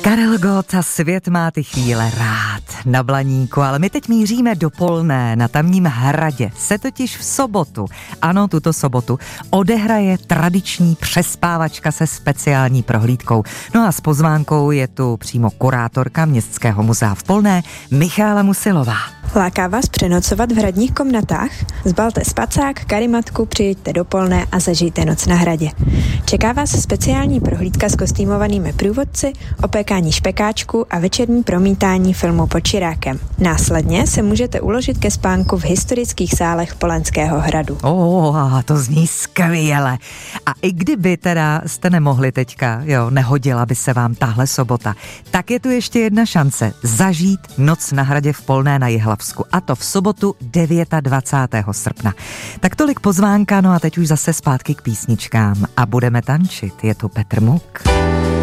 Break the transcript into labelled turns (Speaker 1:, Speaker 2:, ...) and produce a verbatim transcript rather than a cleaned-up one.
Speaker 1: Karel Gott a Svět má ty chvíle rád na Blaníku, ale my teď míříme do Polné. Na tamním hradě se totiž v sobotu, ano, tuto sobotu, odehraje tradiční přespávačka se speciální prohlídkou. No a s pozvánkou je tu přímo kurátorka Městského muzea v Polné, Michála Musilová.
Speaker 2: Láká vás přenocovat v hradních komnatách? Zbalte spacák, karimatku, přijeďte do Polné a zažijte noc na hradě. Čeká vás speciální prohlídka s kostýmovanými průvodci, opékání špekáčku a večerní promítání filmu Pod Čirákem. Následně se můžete uložit ke spánku v historických sálech Polenského hradu.
Speaker 1: Oh, to zní skvěle. A i kdyby teda jste nemohli teďka, jo, nehodila by se vám tahle sobota, tak je tu ještě jedna šance zažít noc na hradě v Polné na Jihlavsku. A to v sobotu dvacátého devátého srpna. Tak tolik pozvánka, no a teď už zase zpátky k písničkám. A budeme tančit. Je tu Petr Muk.